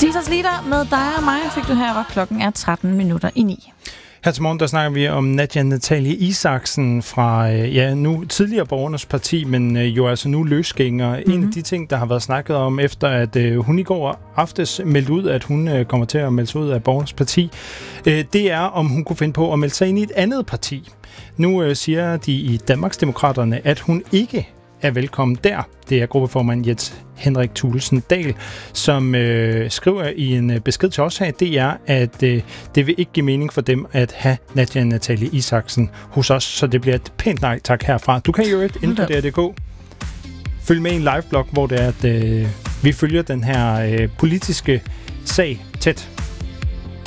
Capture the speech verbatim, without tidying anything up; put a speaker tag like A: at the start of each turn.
A: Hilsers Lider med dig og mig fik du her, hvor klokken er tretten minutter i ni.
B: Her til morgen, der snakker vi om Nadia Natalie Isaksen fra, ja, nu tidligere Borgernes Parti, men jo altså nu løsgænger. Mm-hmm. En af de ting, der har været snakket om, efter at øh, hun i går aftes meldte ud, at hun øh, kommer til at melde sig ud af Borgernes Parti, øh, det er, om hun kunne finde på at melde sig ind i et andet parti. Nu øh, siger de i Danmarksdemokraterne, at hun ikke er velkommen der. Det er gruppeformand Jens Henrik Thulesen Dahl, som øh, skriver i en øh, besked til os her, det er, at øh, det vil ikke give mening for dem at have Nadia Natalie Isaksen hos os, så det bliver et pænt nej tak herfra. Du kan jo et inde på D R punktum d k følge med i en live-blog, hvor det er, at øh, vi følger den her øh, politiske sag tæt.